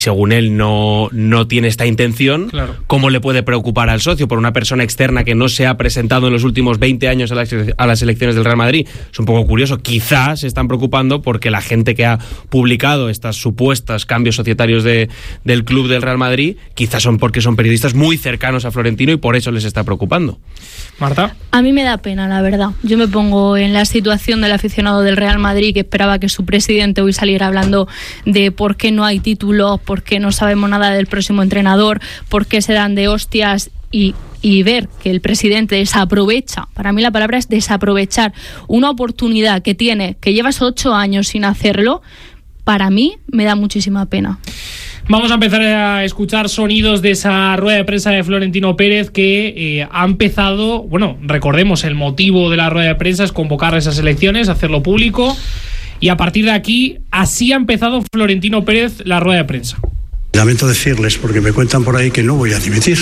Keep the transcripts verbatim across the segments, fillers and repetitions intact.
según él no, no tiene esta intención, claro. ¿Cómo le puede preocupar al socio por una persona externa que no se ha presentado en los últimos veinte años a las, a las elecciones del Real Madrid? Es un poco curioso. Quizás se están preocupando porque la gente que ha publicado estas supuestas cambios societarios de, del club del Real Madrid, quizás son porque son periodistas muy cercanos a Florentino y por eso les está preocupando. Marta. A mí me da pena, la verdad. Yo me pongo en la situación del aficionado del Real Madrid que esperaba que su presidente hoy saliera hablando de por qué no hay títulos, por qué no sabemos nada del próximo entrenador, por qué se dan de hostias y, y ver que el presidente desaprovecha, para mí la palabra es desaprovechar, una oportunidad que tiene, que llevas ocho años sin hacerlo, para mí me da muchísima pena. Vamos a empezar a escuchar sonidos de esa rueda de prensa de Florentino Pérez que eh, ha empezado, bueno, recordemos, el motivo de la rueda de prensa es convocar esas elecciones, hacerlo público, y a partir de aquí, así ha empezado Florentino Pérez la rueda de prensa. Lamento decirles, porque me cuentan por ahí que no voy a dimitir,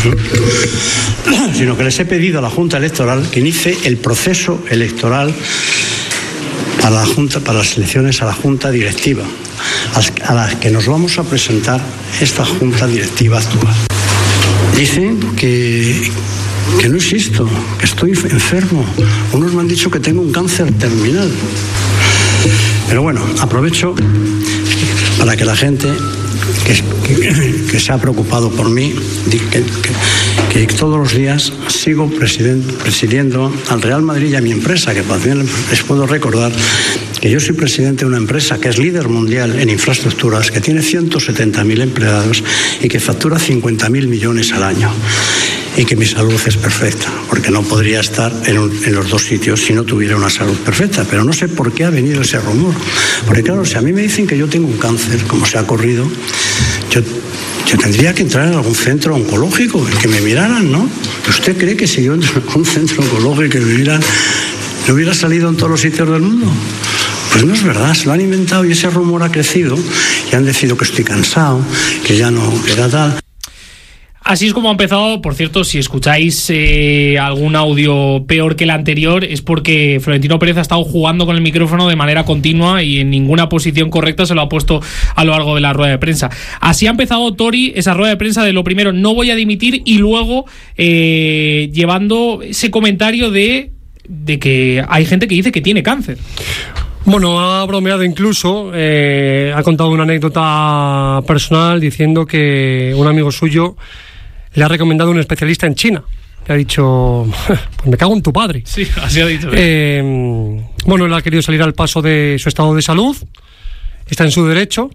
sino que les he pedido a la Junta Electoral que inicie el proceso electoral para la Junta, para las elecciones a la Junta Directiva, a las que nos vamos a presentar esta Junta Directiva actual. Dicen que, que no existo, que estoy enfermo. Unos me han dicho que tengo un cáncer terminal. Pero bueno, aprovecho para que la gente que, que, que se ha preocupado por mí, que, que, que todos los días sigo presidiendo al Real Madrid y a mi empresa, que también les puedo recordar que yo soy presidente de una empresa que es líder mundial en infraestructuras, que tiene ciento setenta mil empleados y que factura cincuenta mil millones al año. Y que mi salud es perfecta, porque no podría estar en, un, en los dos sitios si no tuviera una salud perfecta. Pero no sé por qué ha venido ese rumor. Porque claro, si a mí me dicen que yo tengo un cáncer, como se ha corrido, yo, yo tendría que entrar en algún centro oncológico y que me miraran, ¿no? ¿Usted cree que si yo entro en algún centro oncológico y me miran, no hubiera salido en todos los sitios del mundo? Pues no es verdad, se lo han inventado y ese rumor ha crecido y han decidido que estoy cansado, que ya no queda tal. Así es como ha empezado. Por cierto, si escucháis eh, algún audio peor que el anterior, es porque Florentino Pérez ha estado jugando con el micrófono de manera continua y en ninguna posición correcta se lo ha puesto a lo largo de la rueda de prensa. Así ha empezado Tori esa rueda de prensa de lo primero, no voy a dimitir, y luego eh, llevando ese comentario de, de que hay gente que dice que tiene cáncer. Bueno, ha bromeado incluso, eh, ha contado una anécdota personal diciendo que un amigo suyo le ha recomendado un especialista en China. Le ha dicho, pues me cago en tu padre. Sí, así ha dicho. Eh, bueno, él ha querido salir al paso de su estado de salud, está en su derecho,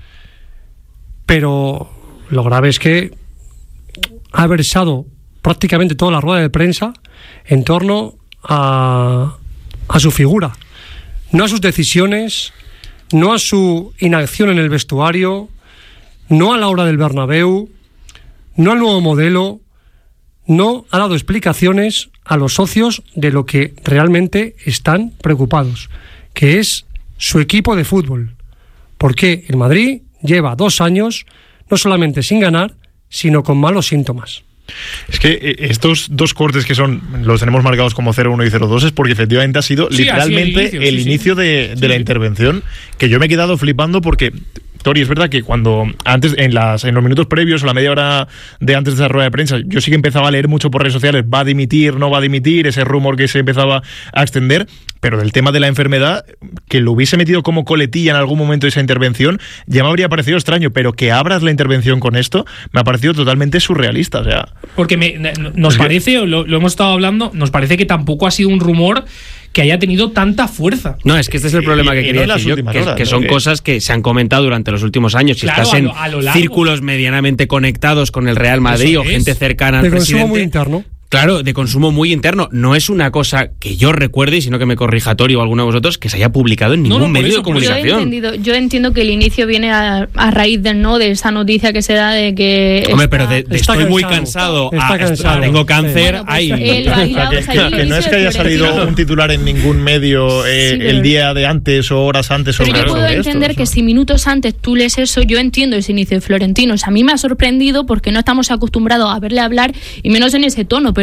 pero lo grave es que ha versado prácticamente toda la rueda de prensa en torno a, a su figura. No a sus decisiones, no a su inacción en el vestuario, no a la hora del Bernabéu, no al nuevo modelo, no ha dado explicaciones a los socios de lo que realmente están preocupados, que es su equipo de fútbol. Porque el Madrid lleva dos años no solamente sin ganar, sino con malos síntomas. Es que estos dos cortes que son, los tenemos marcados como cero uno y cero dos, es porque efectivamente ha sido sí, literalmente el inicio, el sí, inicio sí. de, de sí. la intervención, que yo me he quedado flipando porque, Tori, es verdad que cuando antes, en las en los minutos previos o la media hora de antes de esa rueda de prensa, yo sí que empezaba a leer mucho por redes sociales, va a dimitir, no va a dimitir, ese rumor que se empezaba a extender, pero del tema de la enfermedad, que lo hubiese metido como coletilla en algún momento de esa intervención, ya me habría parecido extraño, pero que abras la intervención con esto, me ha parecido totalmente surrealista, o sea... Porque me, nos parece, lo, lo hemos estado hablando, nos parece que tampoco ha sido un rumor que haya tenido tanta fuerza. No, es que este es el problema que y, quería y no decir yo, que, horas, que son ¿no? cosas que se han comentado durante los últimos años. Si claro, estás en a lo, a lo círculos medianamente conectados con el Real Madrid Eso o es. gente cercana al de presidente... consumo muy interno. Claro, de consumo muy interno. No es una cosa que yo recuerde, sino que me corrija Tori o alguno de vosotros, que se haya publicado en ningún no, no, medio eso, de comunicación. Yo, he entendido, yo entiendo que el inicio viene a, a raíz del no de esa noticia que se da de que... Hombre, está, pero de, de estoy cansado, muy cansado, está a, cansado. tengo cáncer, sí. bueno, pues hay... Que, que, que no es que haya salido un titular en ningún medio eh, sí, el día de antes o horas antes. Pero o yo puedo entender esto, que si minutos antes tú lees eso, yo entiendo ese inicio de Florentino. O sea, a mí me ha sorprendido porque no estamos acostumbrados a verle hablar, y menos en ese tono, pero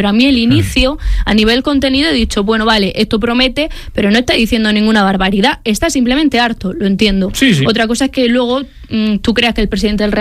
pero a mí el inicio, a nivel contenido, he dicho, bueno, vale, esto promete, pero no está diciendo ninguna barbaridad, está simplemente harto, lo entiendo. Sí, sí. Otra cosa es que luego mmm, tú creas que el presidente del Real